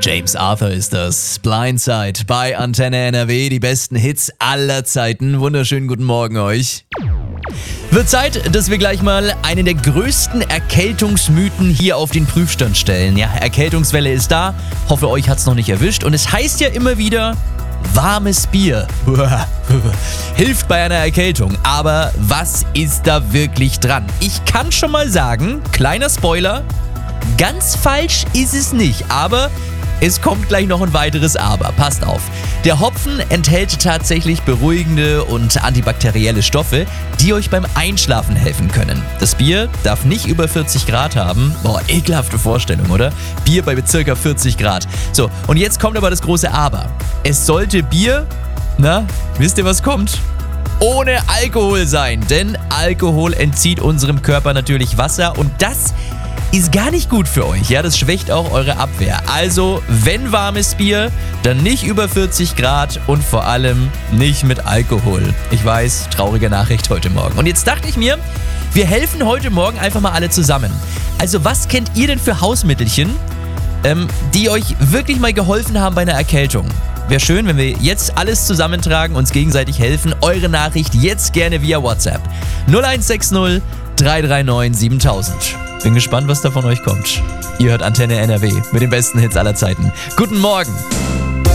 James Arthur ist das. Blindside bei Antenne NRW. Die besten Hits aller Zeiten. Wunderschönen guten Morgen euch. Wird Zeit, dass wir gleich mal einen der größten Erkältungsmythen hier auf den Prüfstand stellen. Ja, Erkältungswelle ist da. Hoffe, euch hat's noch nicht erwischt. Und es heißt ja immer wieder, warmes Bier hilft bei einer Erkältung. Aber was ist da wirklich dran? Ich kann schon mal sagen, kleiner Spoiler, ganz falsch ist es nicht. Aber es kommt gleich noch ein weiteres Aber. Passt auf. Der Hopfen enthält tatsächlich beruhigende und antibakterielle Stoffe, die euch beim Einschlafen helfen können. Das Bier darf nicht über 40 Grad haben. Boah, ekelhafte Vorstellung, oder? Bier bei ca. 40 Grad. So, und jetzt kommt aber das große Aber. Es sollte Bier, wisst ihr, was kommt? Ohne Alkohol sein. Denn Alkohol entzieht unserem Körper natürlich Wasser und das ist gar nicht gut für euch, ja, das schwächt auch eure Abwehr. Also, wenn warmes Bier, dann nicht über 40 Grad und vor allem nicht mit Alkohol. Ich weiß, traurige Nachricht heute Morgen. Und jetzt dachte ich mir, wir helfen heute Morgen einfach mal alle zusammen. Also, was kennt ihr denn für Hausmittelchen, die euch wirklich mal geholfen haben bei einer Erkältung? Wäre schön, wenn wir jetzt alles zusammentragen, uns gegenseitig helfen. Eure Nachricht jetzt gerne via WhatsApp. 0160 339 7000. Bin gespannt, was da von euch kommt. Ihr hört Antenne NRW mit den besten Hits aller Zeiten. Guten Morgen!